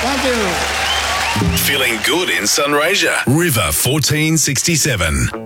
Thank you. Feeling good in Sunraysia. River 1467.